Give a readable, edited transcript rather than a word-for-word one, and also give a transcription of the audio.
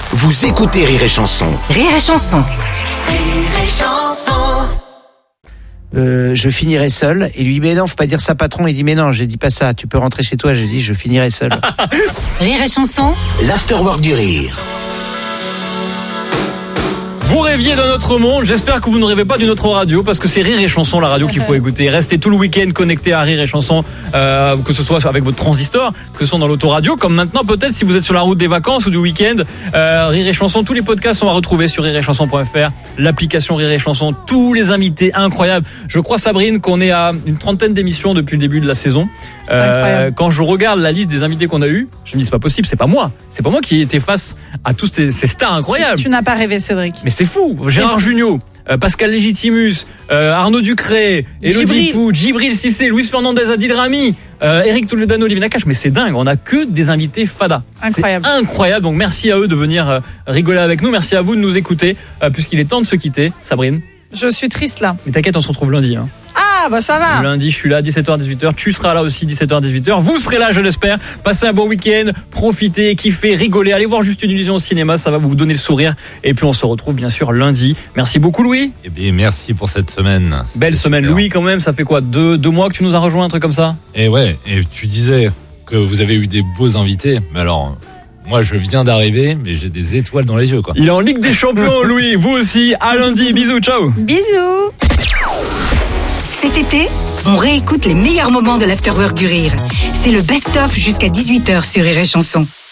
Vous écoutez Rire et Chanson. Rire et Chanson. Je finirai seul. Et lui dit, mais non, faut pas dire ça, patron. Il dit, mais non, j'ai dit pas ça. Tu peux rentrer chez toi. J'ai dit, je finirai seul. Rire et Chanson. L'Afterwork du rire. Vous rêviez d'un autre monde, j'espère que vous ne rêvez pas d'une autre radio, parce que c'est Rire et Chanson, la radio qu'il faut écouter. Restez tout le week-end connectés à Rire et Chanson, que ce soit avec votre transistor, que ce soit dans l'autoradio, comme maintenant peut-être si vous êtes sur la route des vacances ou du week-end. Rire et Chanson, tous les podcasts sont à retrouver sur rireetchanson.fr, l'application Rire et Chanson, tous les invités incroyables. Je crois, Sabrine, qu'on est à une 30aine d'émissions depuis le début de la saison. Quand je regarde la liste des invités qu'on a eus, je me dis, c'est pas possible, c'est pas moi qui ai été face à tous ces stars incroyables. Tu n'as pas rêvé, Cédric. Mais c'est fou. Gérard Jugnot, Pascal Légitimus, Arnaud Ducré, Elodie Pou, Djibril Cissé, Luis Fernandez, Adil Rami, Eric Toledano, Olivier Nakache. Mais c'est dingue, on a que des invités fada. Incroyable. C'est incroyable. Donc merci à eux de venir rigoler avec nous. Merci à vous de nous écouter, puisqu'il est temps de se quitter. Sabrine. Je suis triste là. Mais t'inquiète, on se retrouve lundi. Ah bah ça va. Lundi, je suis là, 17h-18h. Tu seras là aussi, 17h-18h. Vous serez là, je l'espère. Passez un bon week-end, profitez, kiffez, rigolez. Allez voir Juste une illusion au cinéma, ça va vous donner le sourire. Et puis on se retrouve bien sûr lundi. Merci beaucoup, Louis. Eh bien, merci pour cette semaine. Belle semaine, super. Louis, quand même. Ça fait quoi, deux mois que tu nous as rejoint, un truc comme ça? Et ouais, et tu disais que vous avez eu des beaux invités. Mais alors, moi, je viens d'arriver, mais j'ai des étoiles dans les yeux, quoi. Il est en Ligue des Champions, Louis. Vous aussi. À lundi. Bisous, ciao. Bisous. Cet été, on réécoute les meilleurs moments de l'Afterwork du rire. C'est le best-of jusqu'à 18h sur Rire et Chanson.